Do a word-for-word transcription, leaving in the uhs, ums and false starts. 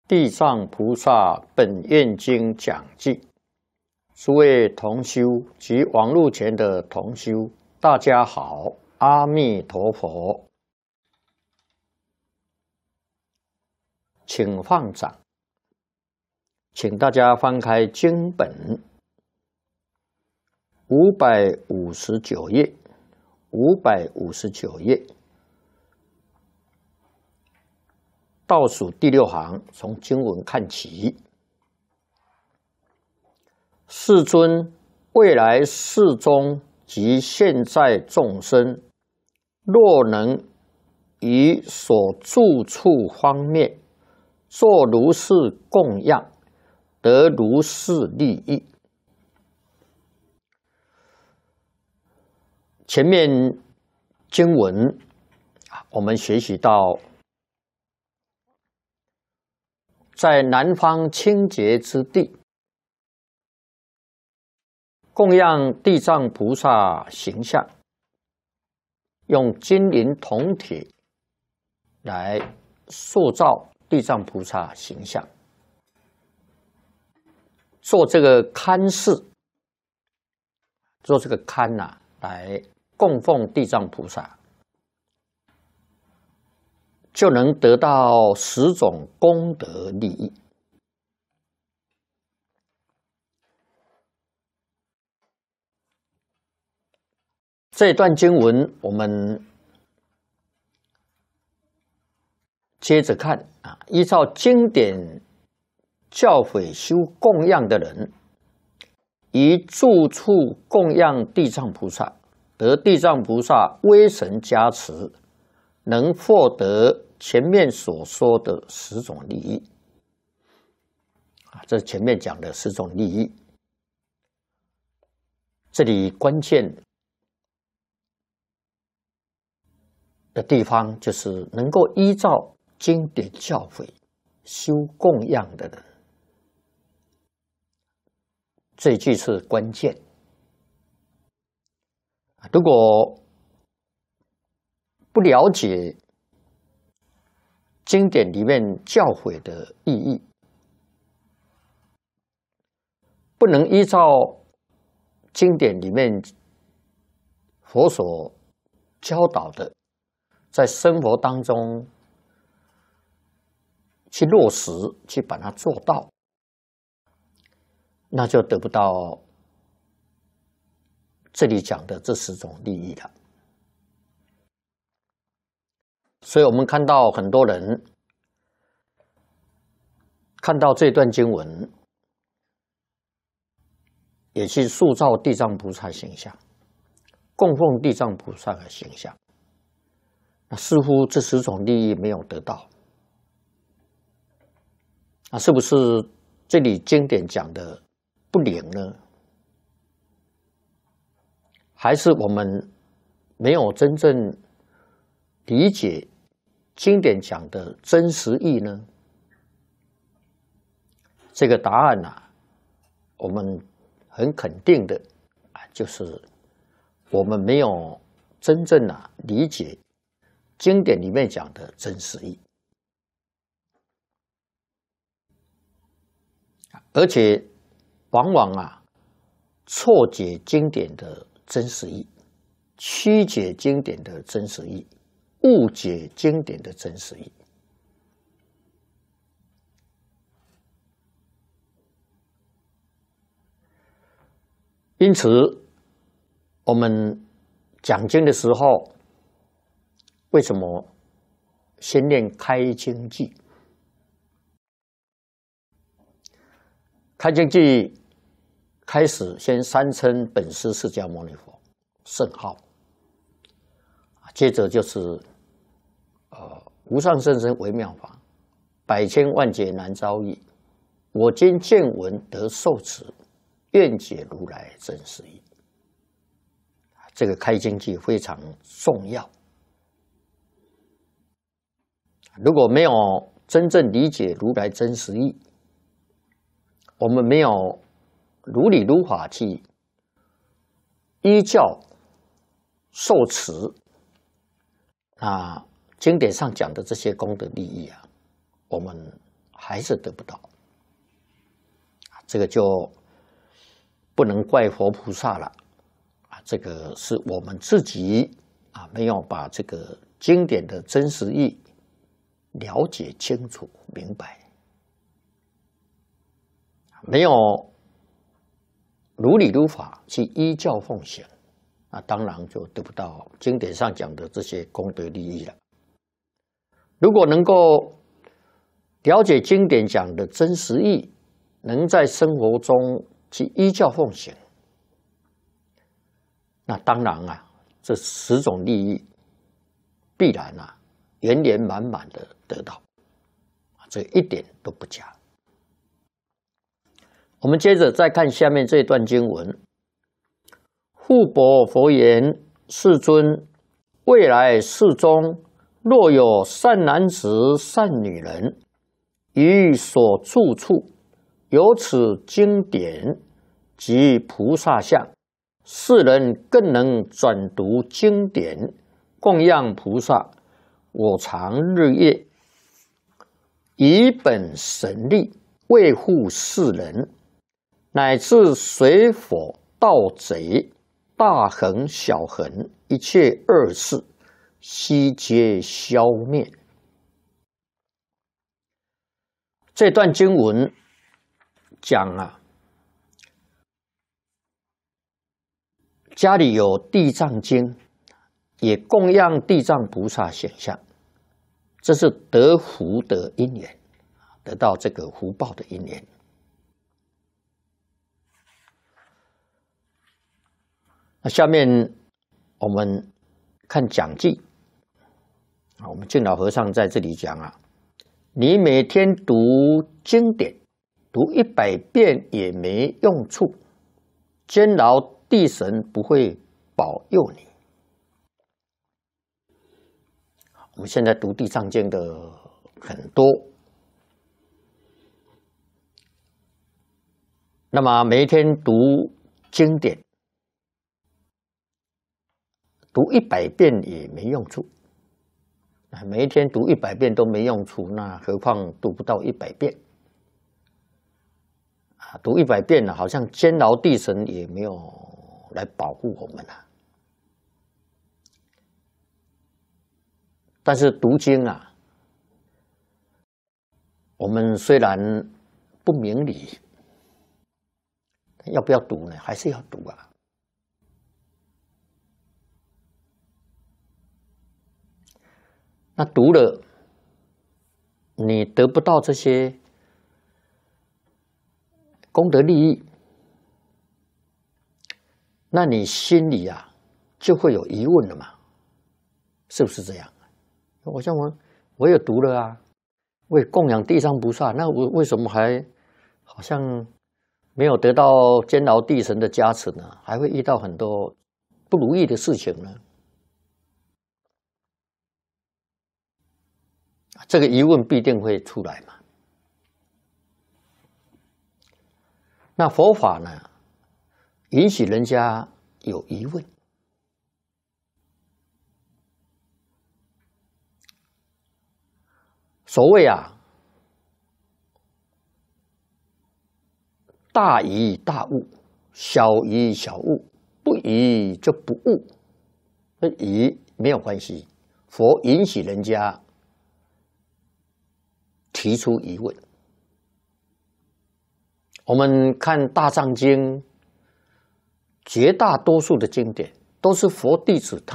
地藏菩萨本愿经讲记，诸位同修及网络前的同修，大家好，阿弥陀佛，请放掌，请大家翻开经本五百五十九页，五百五十九页。倒数第六行，从经文看起。世尊，未来世中及现在众生，若能于所住处方面作如是供养，得如是利益。前面经文我们学习到，在南方清洁之地，供养地藏菩萨形象，用金银铜铁来塑造地藏菩萨形象，做这个龛室，做这个龛呐、啊，来供奉地藏菩萨，就能得到十种功德利益。这段经文我们接着看啊，依照经典教诲修供养的人，于住处供养地藏菩萨，得地藏菩萨威神加持，能获得前面所说的十种利益啊，这前面讲的十种利益。这里关键的地方就是能够依照经典教诲修供养的人，这一句是关键。如果不了解经典里面教诲的意义，不能依照经典里面佛所教导的，在生活当中去落实，去把它做到，那就得不到这里讲的这十种利益了。所以我们看到很多人看到这段经文，也去塑造地藏菩萨形象，供奉地藏菩萨的形象，那似乎这十种利益没有得到。那是不是这里经典讲的不灵呢？还是我们没有真正理解经典讲的真实意呢？这个答案啊，我们很肯定的啊，就是我们没有真正啊理解经典里面讲的真实意，而且往往啊错解经典的真实意，曲解经典的真实意，误解经典的真实意。因此，我们讲经的时候，为什么先念开经偈？开经偈开始先三称本师释迦牟尼佛圣号，接着就是呃无上甚深微妙法，百千万劫难遭遇，我今见闻得受持，愿解如来真实义。这个开经偈非常重要。如果没有真正理解如来真实义，我们没有如理如法去依教受持啊，经典上讲的这些功德利益啊，我们还是得不到。这个就不能怪佛菩萨了啊，这个是我们自己啊没有把这个经典的真实意了解清楚明白，没有如理如法去依教奉行，那当然就得不到经典上讲的这些功德利益了。如果能够了解经典讲的真实意，能在生活中去依教奉行，那当然啊，这十种利益必然啊圆圆满满的得到，这一点都不假。我们接着再看下面这段经文：护钵佛言：世尊，未来世中，若有善男子、善女人，于所住处有此经典及菩萨像，世人更能转读经典，供养菩萨。我常日夜以本神力维护世人，乃至水火盗贼、大横小横，一切恶事悉皆消灭。这段经文讲啊，家里有地藏经，也供养地藏菩萨显像，这是得福的因缘，得到这个福报的因缘。那下面我们看讲记啊，我们净老和尚在这里讲啊，你每天读经典，读一百遍也没用处，监牢地神不会保佑你。我们现在读地藏经的很多，那么每一天读经典，读一百遍也没用处。每一天读一百遍都没用处，那何况读不到一百遍？啊，读一百遍了，好像监牢地神也没有来保护我们了。但是读经啊，我们虽然不明理，要不要读呢？还是要读啊。那读了，你得不到这些功德利益，那你心里啊就会有疑问了嘛？是不是这样？我像我，我也读了啊，我也供养地藏菩萨，那我为什么还好像没有得到监牢地神的加持呢？还会遇到很多不如意的事情呢？这个疑问必定会出来嘛。那佛法呢，允许人家有疑问。所谓啊，大疑大悟，小疑小悟，不疑就不悟。那疑没有关系，佛允许人家提出疑问。我们看《大藏经》，绝大多数的经典都是佛弟子他